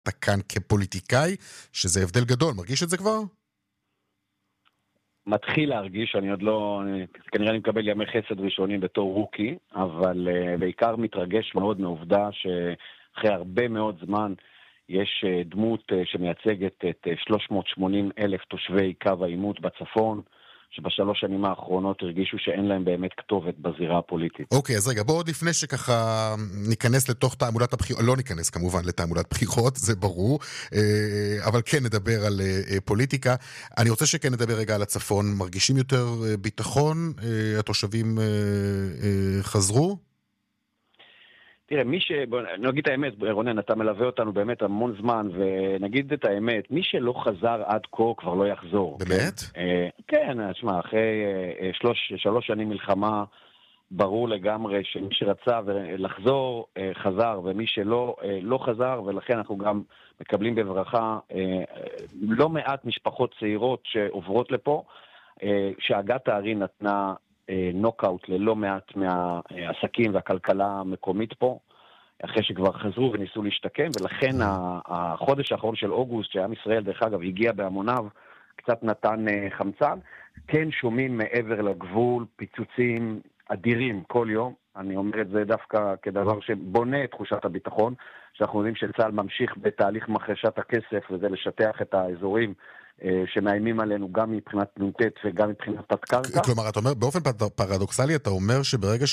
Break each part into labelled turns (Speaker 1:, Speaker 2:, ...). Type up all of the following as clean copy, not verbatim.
Speaker 1: כאן כפוליטיקאי, שזה הבדל גדול. מרגיש את זה כבר?
Speaker 2: מתחיל להרגיש, אני עוד לא, כנראה אני מקבל ימי חסד ראשונים בתור רוקי, אבל בעיקר מתרגש מאוד מעובדה שאחרי הרבה מאוד זמן יש דמות שמייצגת את 380,000 תושבי קו העימות בצפון, שבשלוש שנים האחרונות הרגישו שאין להם באמת כתובת בזירה הפוליטית.
Speaker 1: אוקיי, אז רגע, בואו עוד לפני שככה ניכנס לתוך תעמולת הבחירות, לא ניכנס כמובן לתעמולת בחירות, זה ברור, אבל כן נדבר על פוליטיקה. אני רוצה שכן נדבר רגע על הצפון. מרגישים יותר ביטחון? התושבים חזרו?
Speaker 2: תראה, נגיד את האמת, רונן, אתה מלווה אותנו באמת המון זמן, ונגיד את האמת, מי שלא חזר עד כה כבר לא יחזור.
Speaker 1: באמת?
Speaker 2: כן, תשמע, אחרי 3 שנים מלחמה, ברור לגמרי שמי שרצה לחזור, חזר, ומי שלא, לא חזר, ולכן אנחנו גם מקבלים בברכה לא מעט משפחות צעירות שעוברות לפה, שהגת הערים נתנה נוקאוט ללא מעט מהעסקים והכלכלה המקומית פה, אחרי שכבר חזרו וניסו להשתקם, ולכן החודש האחרון של אוגוסט, שעם ישראל דרך אגב הגיע בהמוניו, קצת נתן חמצן. כן שומעים מעבר לגבול פיצוצים אדירים כל יום. אני אומר את זה דווקא כדבר שבונה את תחושת הביטחון, שאנחנו יודעים שצה"ל ממשיך בתהליך מחרשת הכסף, וזה לשטח את האזורים שמאיימים עלינו גם מבחינת נונטט וגם מבחינת תת-קרקע.
Speaker 1: כלומר, אתה אומר, באופן פרדוקסלי, אתה אומר שברגע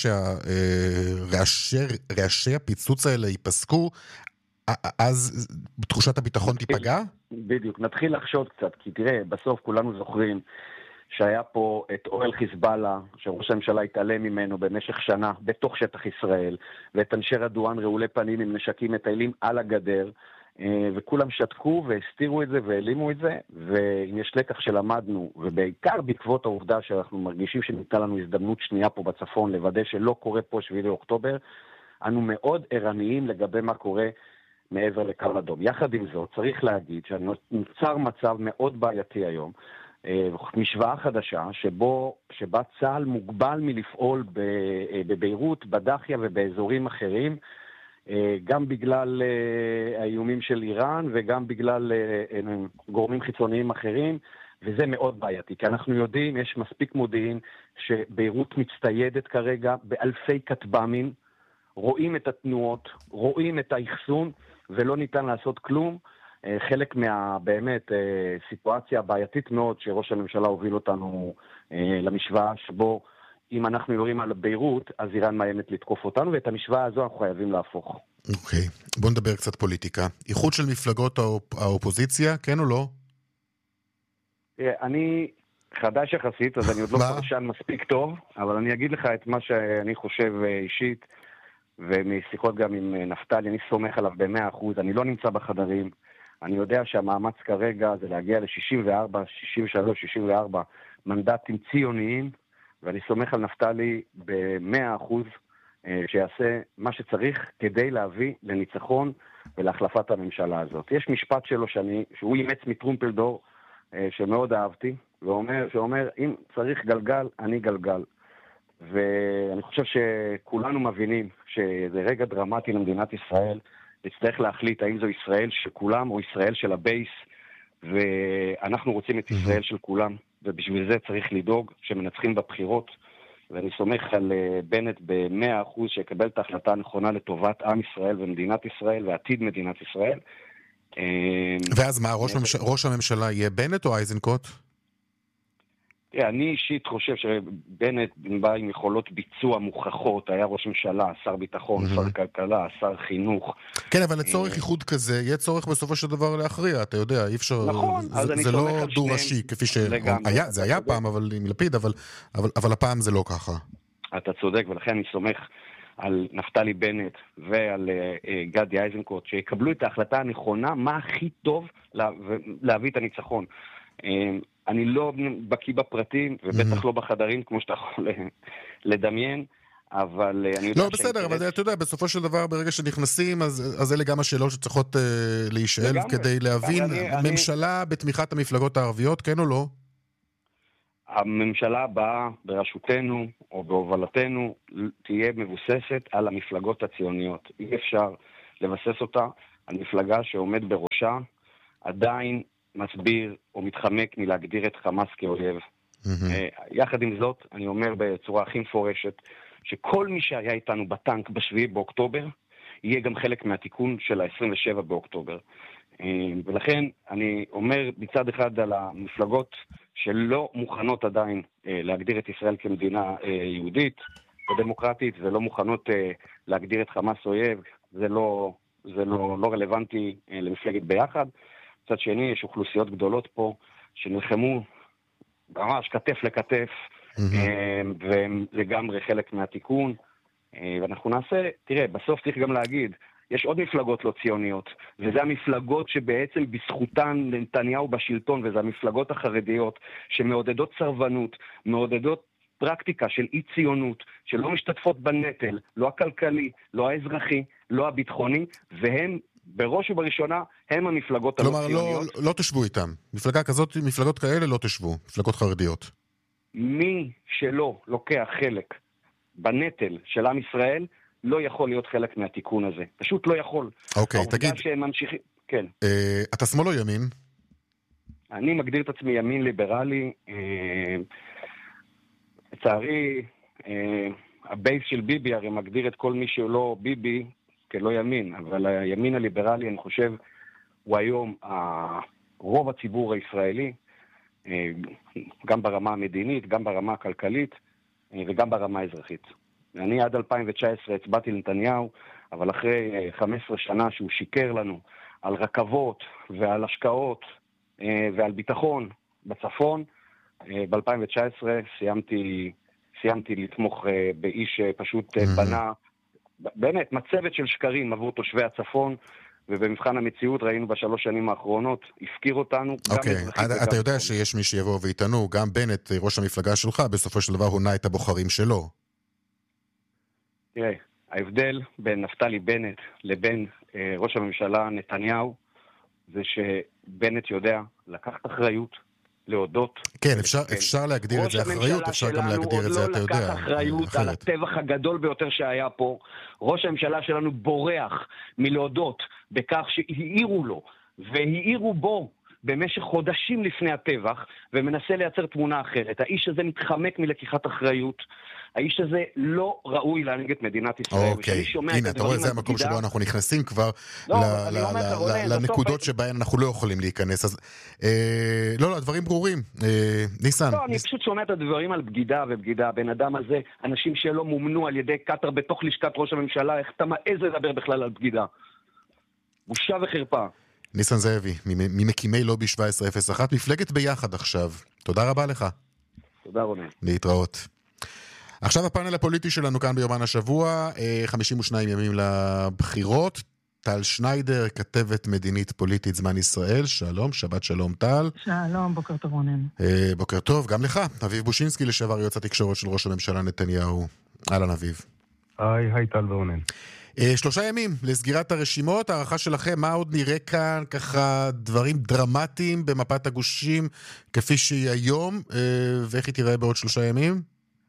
Speaker 1: שהרעשי הפיצוץ האלה ייפסקו, אז תחושת הביטחון תיפגע?
Speaker 2: בדיוק, נתחיל לחשוד קצת, כי תראה, בסוף כולנו זוכרים שהיה פה את אוהל חיזבאללה, שראש הממשלה התעלם ממנו במשך שנה בתוך שטח ישראל, ואת אנשי רדואן רעולי פנים עם נשקים מטיילים על הגדר, וכולם שתקו והסתירו את זה והעלימו את זה, ואם יש לקח שלמדנו, ובעיקר בעקבות העובדה שאנחנו מרגישים שניתנה לנו הזדמנות שנייה פה בצפון, לוודא שלא קורה פה 7 לאוקטובר, אנו מאוד ערניים לגבי מה קורה מעבר לקו אדום. יחד עם זאת, צריך להגיד שנוצר מצב מאוד בעייתי היום, משוואה חדשה, שבה צה"ל מוגבל מלפעול בביירות, בדחיה ובאזורים אחרים, גם בגלל האיומים של איראן וגם בגלל גורמים חיצוניים אחרים, וזה מאוד בעייתי, כי אנחנו יודעים, יש מספיק מודיעין שביירות מצטיידת כרגע באלפי כטב"מים, רואים את התנועות, רואים את האחסון, ולא ניתן לעשות כלום. חלק באמת סיטואציה בעייתית מאוד שראש הממשלה הוביל אותנו למשוואה שבו אם אנחנו יורים על ביירות, אז איראן מאיימת לתקוף אותנו, ואת המשוואה הזו אנחנו חייבים להפוך.
Speaker 1: אוקיי, בוא נדבר קצת פוליטיקה. איחוד של מפלגות האופוזיציה, כן או לא?
Speaker 2: אני חדש יחסית, אז אני עוד לא פרשן מספיק טוב, אבל אני אגיד לך את מה שאני חושב אישית, ומשיחות גם עם נפתלי, אני סומך עליו ב100%, אני לא נמצא בחדרים, אני יודע שהמאמץ כרגע זה להגיע ל-64, 63, 64 מנדטים ציוניים, ואני סומך על נפתלי ב100% שיעשה מה שצריך כדי להביא לניצחון ולהחלפת הממשלה הזאת. יש משפט שלו שהוא אימץ מטרומפלדור, שמאוד אהבתי, שאומר, אם צריך גלגל, אני גלגל. ואני חושב שכולנו מבינים שזה רגע דרמטי למדינת ישראל, נצטרך להחליט האם זו ישראל של כולם או ישראל של הבייס, ואנחנו רוצים את ישראל של כולם, ובשביל זה צריך לדאוג שמנצחים בבחירות, ואני סומך על בנט ב100% שיקבל את ההחלטה הנכונה לטובת עם ישראל ומדינת ישראל ועתיד מדינת ישראל.
Speaker 1: ואז מה, ראש הממשלה יהיה בנט או אייזנקוט?
Speaker 2: אני אישית חושב שבנט בא עם יכולות ביצוע מוכחות, היה ראש ממשלה, שר ביטחון, שר כלכלה, שר חינוך.
Speaker 1: כן, אבל לצורך איחוד כזה, יהיה צורך בסופו של דבר להכריע, אתה יודע, אי אפשר,
Speaker 2: נכון,
Speaker 1: זה לא דו-ראשי, כפי זה היה פעם, אבל עם לפיד, אבל הפעם זה לא ככה.
Speaker 2: אתה צודק, ולכן אני סומך על נפתלי בנט ועל גדי איזנקוט, שיקבלו את ההחלטה הנכונה, מה הכי טוב להביא את הניצחון. אני לא בקיא בפרטים, ובטח לא בחדרים, כמו שאתה יכול לדמיין, אבל אני יודע...
Speaker 1: לא, בסדר, אבל אתה יודע, בסופו של דבר, ברגע שנכנסים, אז אלה גם השאלות שצריכות להישאל כדי להבין, ממשלה בתמיכת המפלגות הערביות, כן או לא?
Speaker 2: הממשלה הבאה בראשותנו, או בהובלתנו, תהיה מבוססת על המפלגות הציוניות. אי אפשר לבסס אותה המפלגה שעומד בראשה עדיין מסביר או מתחמק מלהגדיר את חמאס כאויב. יחד עם זאת, אני אומר בצורה הכי מפורשת, שכל מי שהיה איתנו בטנק ב7 באוקטובר, יהיה גם חלק מהתיקון של ה-27 באוקטובר. ולכן אני אומר מצד אחד על המפלגות שלא מוכנות עדיין להגדיר את ישראל כמדינה יהודית ודמוקרטית, ולא מוכנות להגדיר את חמאס אויב, זה לא רלוונטי למפלגת ביחד. מצד שני, יש אוכלוסיות גדולות פה שנלחמו ממש כתף לכתף, והם לגמרי חלק מהתיקון, ואנחנו נעשה, תראה, בסוף צריך גם להגיד, יש עוד מפלגות לא ציוניות, וזה המפלגות שבעצם בזכותן לנתניהו בשלטון, וזה המפלגות החרדיות שמעודדות סרבנות, מעודדות פרקטיקה של אי ציונות, שלא משתתפות בנטל, לא הכלכלי, לא האזרחי, לא הביטחוני, והם בראש ובראשונה הם המפלגות הלא ציוניות.
Speaker 1: כלומר, לא תשבו איתם. מפלגה כזאת, מפלגות כאלה לא תשבו, מפלגות חרדיות.
Speaker 2: מי שלא לוקח חלק בנטל של עם ישראל, לא יכול להיות חלק מהתיקון הזה. פשוט לא יכול.
Speaker 1: אוקיי, תגיד.
Speaker 2: כן.
Speaker 1: אתה שמאל או ימין?
Speaker 2: אני מגדיר את עצמי ימין ליברלי. לצערי, הבייס של ביבי הרי מגדיר את כל מי שלא ביבי כלא ימין, אבל הימין הליברלי, אני חושב, הוא היום רוב הציבור הישראלי, גם ברמה המדינית, גם ברמה הכלכלית, וגם ברמה האזרחית. אני עד 2019 הצבעתי לנתניהו, אבל אחרי 15 שנה שהוא שיקר לנו על רכבות ועל השקעות ועל ביטחון בצפון, ב-2019 סיימתי לתמוך באיש פשוט בנה, באמת, מצבת של שקרים עבור תושבי הצפון, ובמבחן המציאות ראינו בשלוש שנים האחרונות, הפקיר אותנו.
Speaker 1: אוקיי, אתה יודע שיש מי שיבוא ואיתנו, גם בנט, ראש המפלגה שלך, בסופו של דבר הונה את הבוחרים שלו.
Speaker 2: תראה, ההבדל בין נפתלי בנט לבין ראש הממשלה נתניהו, זה שבנט יודע לקחת אחריות, להודות.
Speaker 1: כן, אפשר להגדיר את זה אחריות, אפשר גם להגדיר את זה, אתה יודע.
Speaker 2: ראש הממשלה שלנו עוד לא לקח אחריות על הטבח הגדול ביותר שהיה פה. ראש הממשלה שלנו בורח מלהודות בכך שהעירו לו, והעירו בו במשך חודשים לפני הטבח, ומנסה לייצר תמונה אחרת. האיש הזה מתחמק מלקיחת אחריות. האיש הזה לא ראוי להנהיג את מדינת ישראל.
Speaker 1: אוקיי, הנה, אתה רואה, זה המקום שבו אנחנו נכנסים כבר לנקודות שבהן אנחנו לא יכולים להיכנס. אז לא, הדברים ברורים. ניסן.
Speaker 2: לא, אני פשוט שומע את הדברים על בגידה ובגידה. הבן אדם הזה, אנשים שלא מומנו על ידי קטר בתוך לשכת ראש הממשלה, איך אתה מעז לדבר בכלל על בגידה? בושה וחרפה.
Speaker 1: ניסן זאבי, ממקימי לובי 1701, מפלגת ביחד עכשיו. תודה רבה לך.
Speaker 2: תודה רונן.
Speaker 1: להתראות. עכשיו הפאנל הפוליטי שלנו כאן ביומן השבוע, 52 ימים לבחירות. טל שניידר, כתבת מדינית פוליטית זמן ישראל. שלום, שבת שלום טל.
Speaker 3: שלום, בוקר טוב רונן.
Speaker 1: בוקר טוב, גם לך. אביב בושינסקי, לשעבר יועץ התקשורת של ראש הממשלה נתניהו. אהלן אביב.
Speaker 4: היי טל ורונן.
Speaker 1: 3 ימים לסגירת הרשימות, הערכה שלכם, מה עוד נראה כאן, ככה דברים דרמטיים במפת הגושים כפי שהיא היום, ואיך היא תיראה בעוד 3 ימים?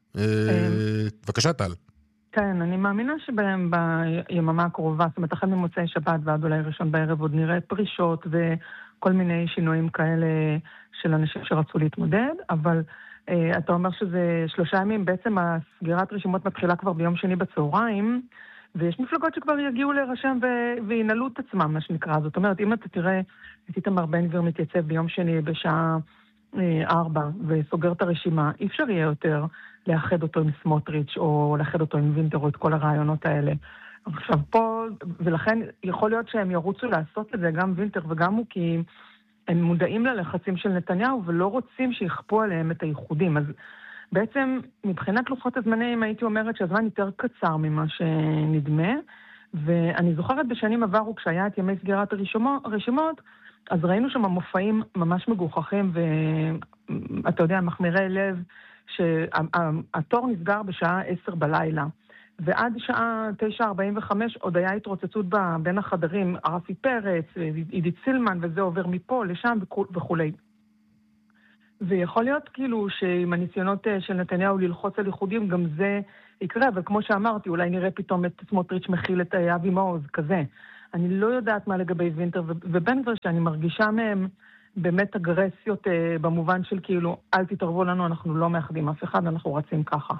Speaker 1: בבקשה טל.
Speaker 3: כן, אני מאמינה שביממה הקרובה, זאת אומרת, החל ממוצאי שבת ועד אולי ראשון בערב עוד נראה פרישות וכל מיני שינויים כאלה של אנשים שרצו להתמודד, אבל אתה אומר שזה 3 ימים, בעצם הסגירת רשימות מתחילה כבר ביום שני בצהריים, ויש מפלגות שכבר יגיעו להירשם וינעלו את עצמם, מה שנקרא. זאת אומרת, אם אתה תראה את איתמר בן גביר מתייצב ביום שני בשעה 4 וסוגר את הרשימה, אי אפשר יהיה יותר לאחד אותו עם סמוטריץ' או לאחד אותו עם וינטר או את כל הרעיונות האלה. עכשיו פה, ולכן יכול להיות שהם ירוצו לעשות את זה, גם וינטר וגם הוא, כי הם מודעים ללחצים של נתניהו ולא רוצים שיכפו עליהם את הייחודים. אז בעצם מבחינת לוחות הזמנים הייתי אומרת שהזמן יותר קצר ממה שנדמה, ואני זוכרת בשנים עברו כשהיה את ימי סגירת הרשימות, אז ראינו שם מופעים ממש מגוחכים, ואתה יודע, מחמירי לב, שהתור נסגר בשעה 10 בלילה, ועד שעה 9:45 עוד היה התרוצצות בין החדרים, רפי פרץ, עידית סילמן, וזה עובר מפה לשם וכולי. ויכול להיות כאילו שעם הניסיונות של נתניהו ללחוץ על ייחודים, גם זה יקרה, אבל כמו שאמרתי, אולי נראה פתאום את סמוטריץ' מכיל את אבי מעוז, כזה. אני לא יודעת מה לגבי וינטר ובן גביר, שאני מרגישה מהם באמת אגרסיות במובן של כאילו, אל תתערבו לנו, אנחנו לא מאחדים אף אחד, אנחנו רצים ככה.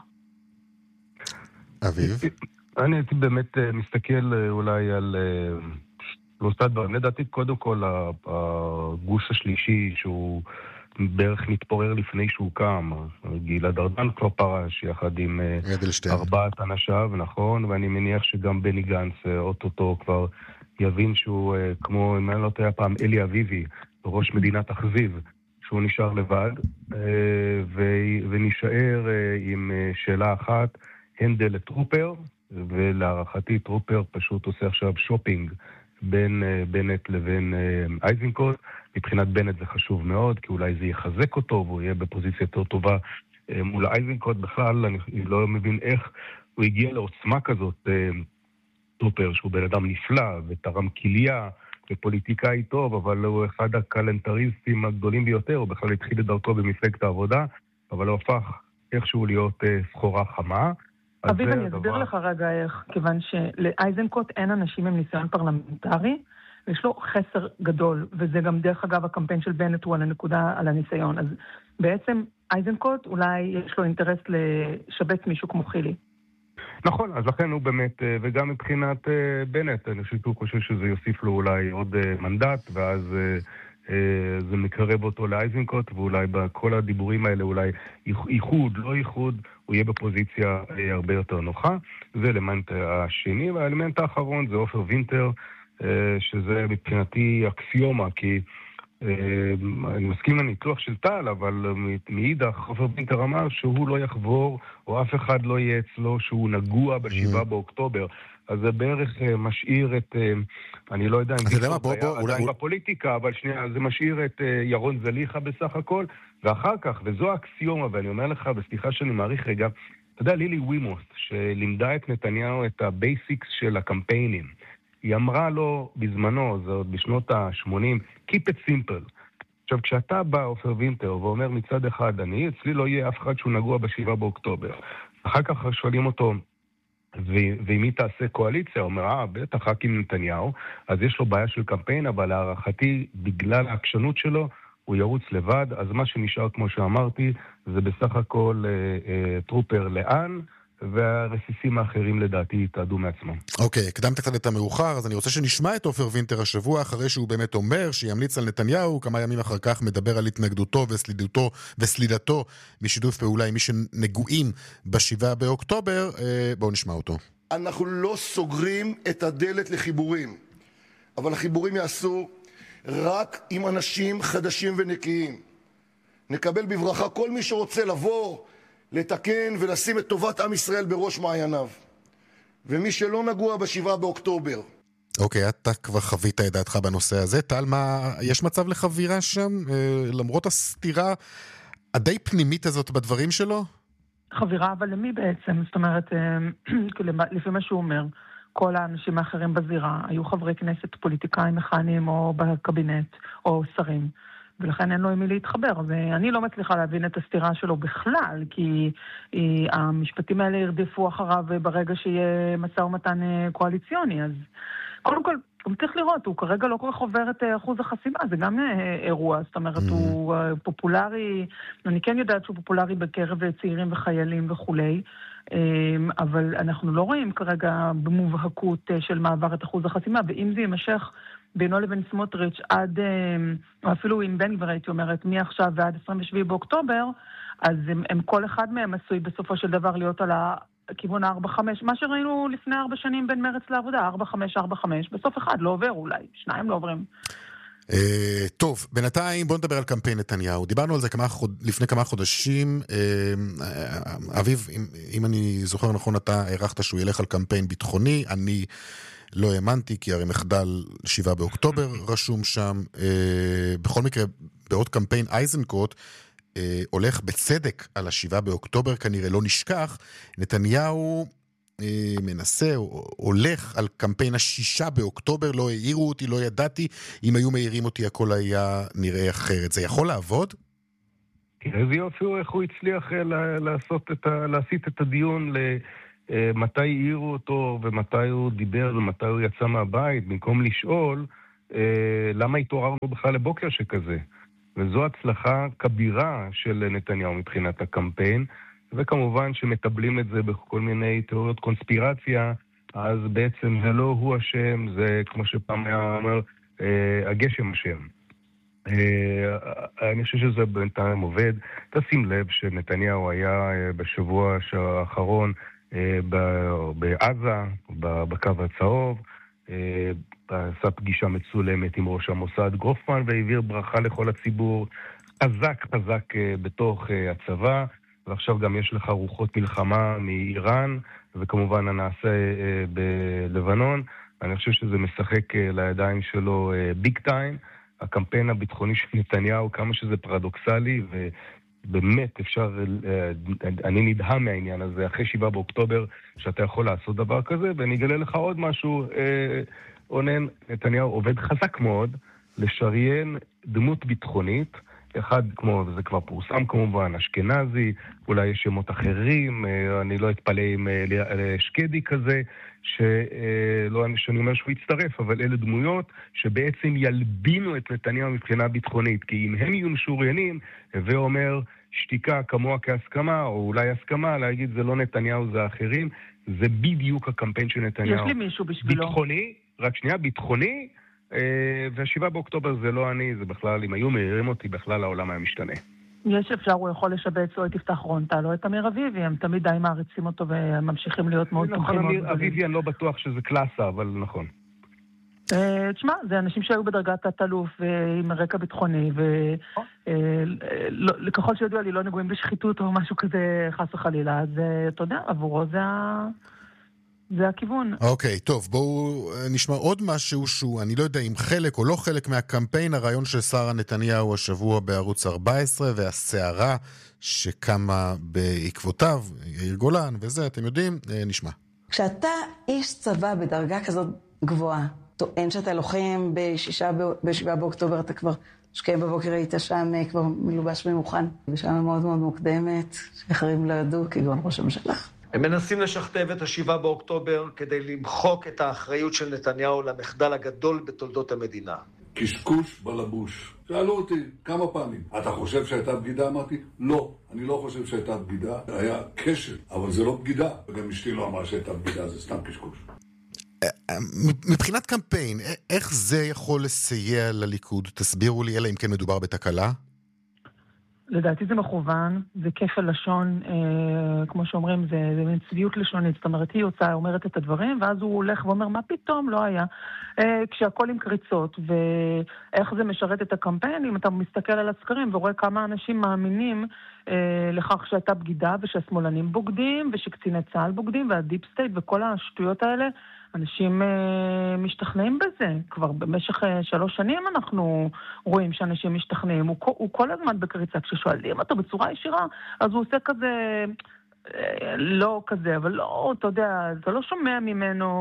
Speaker 1: אביב?
Speaker 4: אני הייתי באמת מסתכל אולי על שלושת דברים. לדעתי, קודם כל, הגוש השלישי, שהוא בערך מתפורר לפני שהוא קם. גלעד ארדן כבר פרש, יחד עם ארבעת אנשיו, נכון? ואני מניח שגם בני גנץ, אוטוטו כבר יבין שהוא, כמו, אם אני לא טועה פעם, אלי אביבי, ראש מדינת אכזיב, שהוא נשאר לבד, ונשאר עם שאלה אחת, הנדל לטרופר, ולהערכתי טרופר פשוט עושה עכשיו שופינג בין בנט לבין אייזנקוט. מבחינת בנט זה חשוב מאוד, כי אולי זה יחזק אותו, והוא יהיה בפוזיציה יותר טובה מול אייזנקוט. בכלל, אני לא מבין איך הוא הגיע לעוצמה כזאת, טרופר, שהוא בן אדם נפלא, ותרם כליה, ופוליטיקאי טוב, אבל הוא אחד הקלנטריסטים הגדולים ביותר, הוא בכלל התחיל את דרכו במפלגת העבודה, אבל הוא הפך איכשהו להיות סחורה חמה.
Speaker 3: אביב, אני אסביר לך רגע איך, כיוון שלאייזנקוט אין אנשים עם ניסיון פרלמנטרי, ויש לו חסר גדול, וזה גם דרך אגב הקמפיין של בנט הוא על הנקודה, על הניסיון. אז בעצם אייזנקוט אולי יש לו אינטרס לשבץ מישהו כמו חילי.
Speaker 4: נכון, אז לכן הוא באמת, וגם מבחינת בנט, אני חושב שזה יוסיף לו אולי עוד מנדט, ואז זה מקרב אותו לאייזנקוט, ואולי בכל הדיבורים האלה אולי איחוד, לא איחוד, הוא יהיה בפוזיציה הרבה יותר נוחה. זה אלמנט השני, והאלמנט האחרון זה עופר וינטר, שזה מבחינתי אקסיומה, כי אני מסכים לניתוח של טל, אבל מאידך עופר וינטר אמר שהוא לא יחבור, או אף אחד לא יהיה אצלו שהוא נגוע ב7 באוקטובר. אז זה בערך משאיר את, אני לא יודע אם זה עדיין בפוליטיקה, אבל שנייה, זה משאיר את ירון זליחה בסך הכל, ואחר כך, וזו האקסיומה, ואני אומר לך, בסליחה שאני מעריך רגע, אתה יודע, לילי ווימוס, שלימדה את נתניהו את הבייסיקס של הקמפיינים, היא אמרה לו בזמנו, זה עוד בשנות ה-80, keep it simple. עכשיו, כשאתה בא, עופר וינטר, ואומר מצד אחד, אצלי לא יהיה אף אחד שהוא נגוע ב7 באוקטובר. אחר כך שואלים אותו, ואם היא תעשה קואליציה, הוא אומר, בטח רק עם נתניהו, אז יש לו בעיה של קמפיין, אבל להערכתי, בגלל העקשנות שלו, הוא ירוץ לבד, אז מה שנשאר, כמו שאמרתי, זה בסך הכל טרופר לאן, והרסיסים האחרים לדעתי יתעדו מעצמם.
Speaker 1: אוקיי, הקדמת קצת את המאוחר, אז אני רוצה שנשמע את עופר וינטר השבוע, אחרי שהוא באמת אומר שימליץ על נתניהו, כמה ימים אחר כך מדבר על התנגדותו וסלידתו משיתוף פעולה עם מי שנגועים ב7 באוקטובר. בואו נשמע אותו.
Speaker 5: אנחנו לא סוגרים את הדלת לחיבורים, אבל החיבורים יעשו רק עם אנשים חדשים ונקיים. נקבל בברכה כל מי שרוצה לבוא, לתקן ולשים את טובת עם ישראל בראש מעייניו. ומי שלא נגוע ב7 באוקטובר.
Speaker 1: אוקיי, אתה כבר חווית את דעתך בנושא הזה. טל, יש מצב לחבירה שם? למרות הסתירה הדי פנימית הזאת בדברים שלו?
Speaker 3: חבירה, אבל למי בעצם? זאת אומרת, לפי מה שהוא אומר, כל האנשים האחרים בזירה היו חברי כנסת, פוליטיקאים מכהנים או בקבינט או שרים. ולכן אין לו עם מי להתחבר. ואני לא מצליחה להבין את הסתירה שלו בכלל, כי המשפטים האלה ירדפו אחריו ברגע שיהיה משא ומתן קואליציוני. אז קודם כל, גם צריך לראות, הוא כרגע לא כל כך עובר את אחוז החסימה, זה גם אירוע, זאת אומרת, הוא פופולרי, אני כן יודעת שהוא פופולרי בקרב צעירים וחיילים וכולי, אבל אנחנו לא רואים כרגע במובהקות של מעבר את אחוז החסימה, ואם זה יימשך בינו לבין סמוטריץ' עד, או אפילו עם בן גביר, הייתי אומרת, מעכשיו ועד 27 באוקטובר, אז הם כל אחד מהם עשוי בסופו של דבר להיות על הכיוון 4-5, מה שראינו לפני 4 שנים בין מרץ לעבודה, 4-5, בסוף אחד לא עובר אולי, 2 לא עוברים.
Speaker 1: טוב, בינתיים בוא נדבר על קמפיין נתניהו. דיברנו על זה לפני כמה חודשים. אביב, אם אני זוכר נכון, אתה הערכת שהוא ילך על קמפיין ביטחוני, אני לא האמנתי, כי הרי מחדל 7 באוקטובר רשום שם. בכל מקרה, בעוד קמפיין אייזנקוט הולך בצדק על 7 באוקטובר, כנראה לא נשכח, נתניהו מנסה, הולך על קמפיין 6 באוקטובר, לא העירו אותי, לא ידעתי, אם היו מעירים אותי הכל היה נראה אחרת. זה יכול לעבוד?
Speaker 4: תראה איזה יופי, איך הוא הצליח להסיט את הדיון מתי העירו אותו ומתי הוא דיבר ומתי הוא יצא מהבית, במקום לשאול למה התעוררנו בכלל לבוקר שכזה. וזו הצלחה כבירה של נתניהו מבחינת הקמפיין, וכמובן שמטבלים את זה בכל מיני תיאוריות קונספירציה, אז בעצם זה לא הוא אשם, זה כמו שפעם היה אומר, הגשם אשם. אני חושב שזה בינתיים עובד. תשים לב שנתניהו היה בשבוע האחרון בעזה, בקו הצהוב, עשה פגישה מצולמת עם ראש המוסד גרופמן והעביר ברכה לכל הציבור, חזק בתוך הצבא, ועכשיו גם יש לך רוחות מלחמה מאיראן, וכמובן הנעשה בלבנון. אני חושב שזה משחק לידיים שלו ביג טיים. הקמפיין הביטחוני של נתניהו, כמה שזה פרדוקסלי, ובאמת אפשר, אני נדהם מהעניין הזה, אחרי 7 באוקטובר, שאתה יכול לעשות דבר כזה, ואני אגלה לך עוד משהו, אונן, נתניהו עובד חזק מאוד, לשריין דמות ביטחונית, אחד כמו, וזה כבר פורסם כמובן, אשכנזי, אולי יש שמות אחרים, אני לא אתפלא עם שקדי כזה, שאני אומר שהוא יצטרף, אבל אלה דמויות שבעצם ילבינו את נתניהו מבחינה ביטחונית, כי אם הם יהיו משוריינים, ואומר שתיקה כמוה כהסכמה, או אולי הסכמה, להגיד זה לא נתניהו, זה האחרים, זה בדיוק הקמפיין של נתניהו.
Speaker 3: יש לי מישהו בשבילו.
Speaker 4: ביטחוני, רק שנייה, ביטחוני, וה7 באוקטובר זה לא אני, זה בכלל, אם היו מהירים אותי, בכלל העולם היה משתנה.
Speaker 3: יש אפשר, הוא יכול לשבץ או את יפתח רונטל או את אמיר אביבי, הם תמיד די מעריצים אותו וממשיכים להיות מאוד תומכים.
Speaker 4: אמיר אביבי אני לא בטוח שזה קלאסה, אבל נכון.
Speaker 3: תשמע, זה אנשים שהיו בדרגת תת-אלוף עם רקע ביטחוני, וככל שידוע לי לא נגועים בשחיתות או משהו כזה חס וחלילה, אז אתה יודע, עבורו זה הכיוון.
Speaker 1: אוקיי, טוב, בואו נשמע עוד משהו שהוא, אני לא יודע אם חלק או לא חלק מהקמפיין, הרעיון של שרה נתניהו השבוע בערוץ 14, והסערה שקמה בעקבותיו, יאיר גולן וזה, אתם יודעים, נשמע.
Speaker 6: כשאתה איש צבא בדרגה כזאת גבוהה, טוען שאתה לוחם ב7 באוקטובר, אתה כבר שקיים בבוקר היית שם כבר מלובש ומוכן, בשעה מאוד מאוד מוקדמת, שאחרים לא ידעו, כגון ראש הממשלה.
Speaker 7: הם מנסים לשכתב את ה7 באוקטובר כדי למחוק את האחריות של נתניהו למחדל הגדול בתולדות המדינה.
Speaker 8: קשקוש בלבוש. שאלו אותי כמה פעמים, אתה חושב שהייתה בגידה? אמרתי, לא, אני לא חושב שהייתה בגידה. היה קשר, אבל זה לא בגידה. וגם אשתי לא אמרה שהייתה בגידה, זה סתם קשקוש.
Speaker 1: מבחינת קמפיין, איך זה יכול לסייע לליכוד? תסבירו לי, אלא אם כן מדובר בתקלה?
Speaker 3: לדעתי זה מכוון, זה כפל לשון, כמו שאומרים, זה מין צביעות לשונית, זאת אומרת, היא יוצאה, אומרת את הדברים, ואז הוא הולך ואומר, מה פתאום? לא היה. כשהכל עם קריצות, ואיך זה משרת את הקמפיין, אם אתה מסתכל על הסקרים ורואה כמה אנשים מאמינים לכך שהייתה בגידה, ושהשמאלנים בוגדים, ושקציני צה"ל בוגדים, והדיפ סטייט, וכל השטויות האלה, אנשים משתכנעים בזה. כבר במשך 3 שנים אנחנו רואים שאנשים משתכנעים. הוא כל הזמן בקריצה. כששואלים אותו בצורה ישירה, אז הוא עושה כזה, לא כזה, אבל לא, אתה יודע, אתה לא שומע ממנו,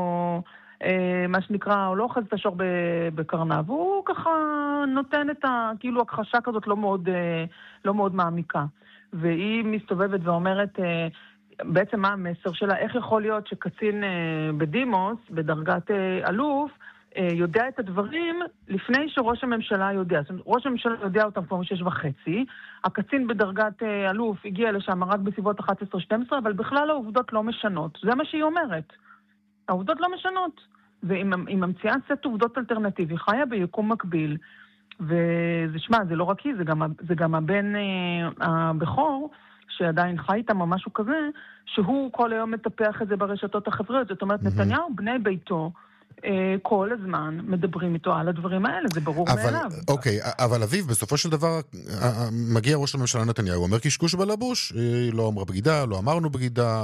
Speaker 3: מה שנקרא, הוא לא אוחז את השור בקרניו. הוא ככה נותן את כאילו הכחשה כזאת לא מאוד מעמיקה. והיא מסתובבת ואומרת, בעצם מה המסר שלה, איך יכול להיות שקצין בדימוס, בדרגת אלוף, יודע את הדברים לפני שראש הממשלה יודע. זאת אומרת, ראש הממשלה יודע אותם כבר 6:30, הקצין בדרגת אלוף הגיע לשם רק בסביבות 11-12, אבל בכלל העובדות לא משנות. זה מה שהיא אומרת. העובדות לא משנות. והיא ממציאה סט עובדות אלטרנטיבי, חיה ביקום מקביל, וזה שמה, זה לא רק היא, זה גם הבן הבכור, שעדיין חי איתם או משהו כזה, שהוא כל היום מטפח את זה ברשתות החברתיות. זאת אומרת, נתניהו, בני ביתו, כל הזמן מדברים איתו על הדברים האלה, זה ברור מאליו.
Speaker 1: אוקיי, אבל אביב, בסופו של דבר, מגיע ראש הממשלה נתניהו, הוא אומר קשקוש בלבוש, לא אמרה בגידה, לא אמרנו בגידה,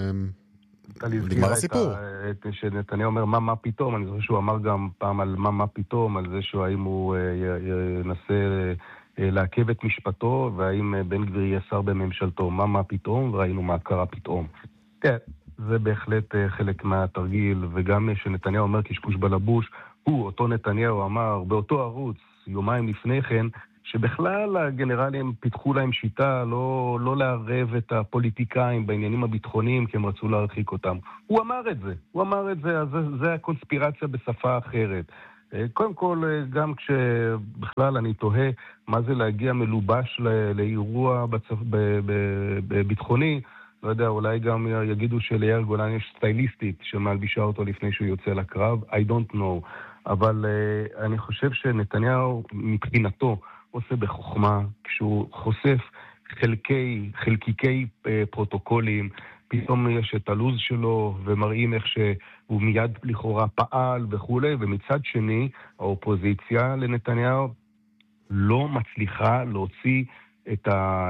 Speaker 1: נגמר הסיפור.
Speaker 4: שנתניהו אומר מה פתאום, אני זוכר שהוא אמר גם פעם על מה פתאום, על זה שהאם הוא ינסה לעכב את משפטו, והאם בן גביר יהיה שר בממשלתו, מה פתאום, וראינו מה קרה פתאום. כן, זה בהחלט חלק מהתרגיל, וגם שנתניהו אומר קשקוש בלבוש, אותו נתניהו אמר באותו ערוץ, יומיים לפני כן, שבכלל הגנרלים פיתחו להם שיטה לא לערב את הפוליטיקאים בעניינים הביטחוניים, כי הם רצו להרחיק אותם. הוא אמר את זה, אז זה הקונספירציה בשפה אחרת. קודם כל, גם כשבכלל אני תוהה מה זה להגיע מלובש לאירוע ביטחוני, לא יודע, אולי גם יגידו שליאיר גולן יש סטייליסטית שמלבישה אותו לפני שהוא יוצא לקרב, I don't know. אבל אני חושב שנתניהו מבחינתו עושה בחוכמה, כשהוא חושף חלקיקי פרוטוקולים, פתאום יש את הלוז שלו ומראים איך שהוא מיד לכאורה פעל וכו', ומצד שני האופוזיציה לנתניהו לא מצליחה להוציא את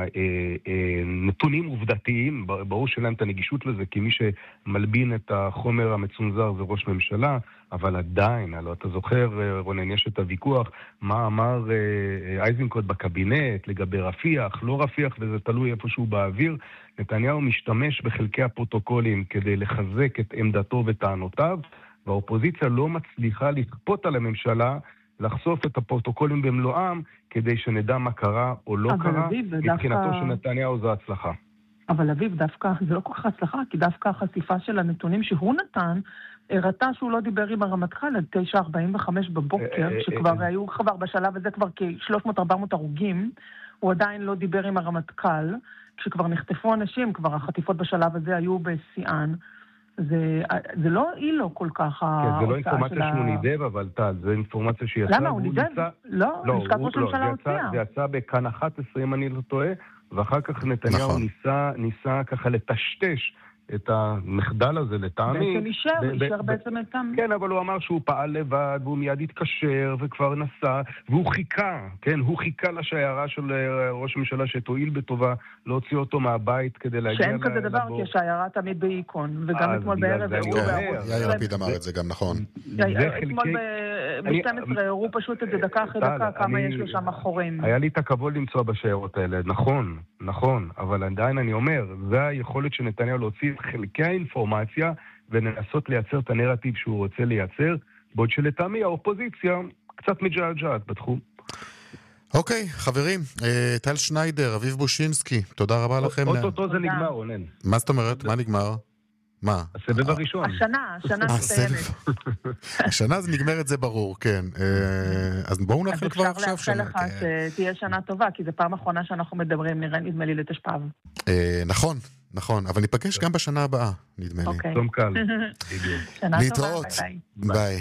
Speaker 4: הנתונים עובדתיים, ברור שלהם את הנגישות לזה, כי מי שמלבין את החומר המצונזר זה ראש ממשלה, אבל עדיין, אתה זוכר, רונן, יש את הוויכוח, מה אמר אייזנקוט בקבינט לגבי רפיח, לא רפיח, וזה תלוי איפשהו באוויר. נתניהו משתמש בחלקי הפרוטוקולים כדי לחזק את עמדתו וטענותיו, והאופוזיציה לא מצליחה לכפות על הממשלה לחשוף את הפרוטוקולים במלואם, כדי שנדע מה קרה או לא קרה. מבחינתו של נתניהו זו הצלחה.
Speaker 3: אבל אביב, דווקא, זה לא כל כך הצלחה, כי דווקא החשיפה של הנתונים שהוא נתן, הראתה שהוא לא דיבר עם הרמטכ"ל עד 9:45 בבוקר, שכבר היו בשלב הזה כבר כ-300-400 הרוגים, הוא עדיין לא דיבר עם הרמטכ"ל, כשכבר נחטפו אנשים, כבר החטיפות בשלב הזה היו בשיאן, זה לא אילו כל כך ההוצאה
Speaker 4: זה לא אינפורמציה שהוא נידב, אבל טל, זה אינפורמציה שיצאה.
Speaker 3: למה? הוא נידב? לא, לשכת ראש הממשלה הוציאה.
Speaker 4: זה יצא בכאן 11, אם אני לא טועה, ואחר כך נתניהו ניסה ככה לטשטש את המחדל הזה לטעמי.
Speaker 3: בעצם אישר בעצם את טעמי.
Speaker 4: כן, אבל הוא אמר שהוא פעל לבד, והוא מיד התקשר, וכבר נסע, והוא חיכה, כן, הוא חיכה לשיירה של ראש הממשלה שתועיל בטובה, להוציא אותו מהבית כדי להגיע
Speaker 3: שאין כזה דבר, כי השיירה תמיד באיקון, וגם אתמול בערב
Speaker 1: יאיר לפיד אמר את זה גם, נכון.
Speaker 3: אתמול ב-12 הראו פשוט את זה דקה אחרי דקה, כמה יש לו שם אחורים.
Speaker 4: היה לי את הכבוד למצוא בשיירות האלה, נכון, אבל עדיין אני אומר, זה היכולת של נתניהו להוציא חלקי האינפורמציה ולנסות לייצר את הנרטיב שהוא רוצה לייצר, בעוד שלטעמי האופוזיציה קצת מג'עג'עת בתחום.
Speaker 1: אוקיי, חברים, טל שניידר, אביב בושינסקי, תודה רבה לכם.
Speaker 4: אוטוטו זה נגמר, רונן.
Speaker 1: מה זאת אומרת? מה נגמר? מה?
Speaker 4: הסבב הראשון.
Speaker 3: השנה מסתיימת.
Speaker 1: השנה זה נגמרת, זה ברור, כן. אז בואו נאחל כבר עכשיו
Speaker 3: שנה. אפשר לאחל לך שתהיה שנה טובה, כי זו פעם אחרונה שאנחנו מדברים, נדמה לי לתשפ"ב.
Speaker 1: נכון, אבל ניפגש גם בשנה הבאה, נדמה לי.
Speaker 3: אוקיי.
Speaker 4: תום קל.
Speaker 3: שנה
Speaker 1: להתראות. ביי.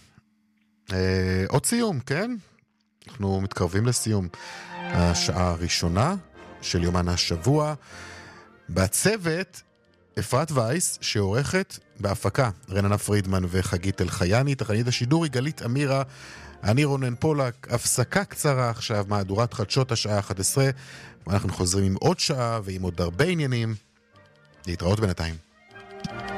Speaker 1: עוד סיום, כן? אנחנו מתקרבים לסיום. השעה הראשונה של יומן השבוע. בצוות אפרת וייס, שעורכת בהפקה רננה פרידמן וחגית אלחייני, תכנית השידור היא גלית אמירה, אני רונן פולק. הפסקה קצרה עכשיו, מהדורת חדשות השעה 11, ואנחנו חוזרים עם עוד שעה ועם עוד הרבה עניינים. להתראות בינתיים.